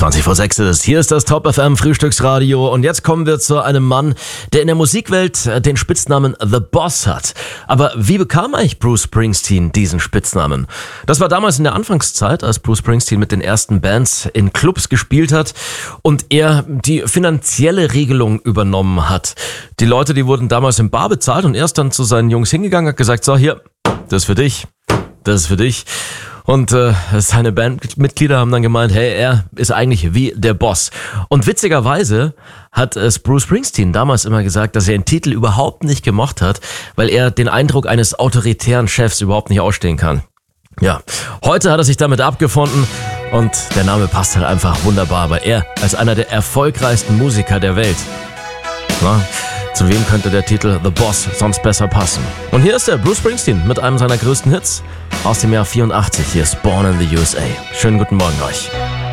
20:06 ist. Hier ist das Top FM Frühstücksradio und jetzt kommen wir zu einem Mann, der in der Musikwelt den Spitznamen The Boss hat. Aber wie bekam eigentlich Bruce Springsteen diesen Spitznamen? Das war damals in der Anfangszeit, als Bruce Springsteen mit den ersten Bands in Clubs gespielt hat und er die finanzielle Regelung übernommen hat. Die Leute, die wurden damals im Bar bezahlt und er ist dann zu seinen Jungs hingegangen, hat gesagt, so hier, das ist für dich, das ist für dich. Und seine Bandmitglieder haben dann gemeint, hey, er ist eigentlich wie der Boss. Und witzigerweise hat es Bruce Springsteen damals immer gesagt, dass er den Titel überhaupt nicht gemocht hat, weil er den Eindruck eines autoritären Chefs überhaupt nicht ausstehen kann. Ja, heute hat er sich damit abgefunden und der Name passt halt einfach wunderbar, weil er als einer der erfolgreichsten Musiker der Welt. Na, zu wem könnte der Titel The Boss sonst besser passen? Und hier ist der Bruce Springsteen mit einem seiner größten Hits aus dem Jahr 84. Hier ist Born in the USA. Schönen guten Morgen euch.